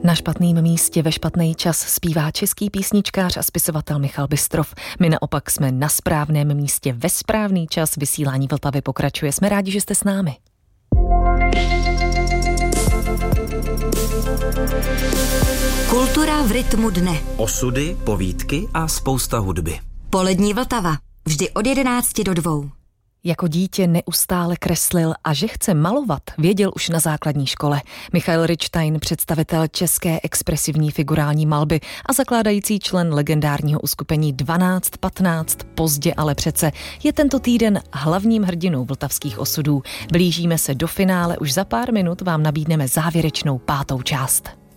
Na špatném místě ve špatný čas zpívá český písničkář a spisovatel Michal Bystrov. My naopak jsme na správném místě ve správný čas. Vysílání Vltavy pokračuje. Jsme rádi, že jste s námi. Kultura v rytmu dne. Osudy, povídky a spousta hudby. Polední Vltava. Vždy od 11 do 2. Jako dítě neustále kreslil a že chce malovat, věděl už na základní škole. Michael Richtайн, představitel české expresivní figurální malby a zakládající člen legendárního uskupení 1215, pozdě ale přece, je tento týden hlavním hrdinou vltavských osudů. Blížíme se do finále, už za pár minut vám nabídneme závěrečnou 5. část.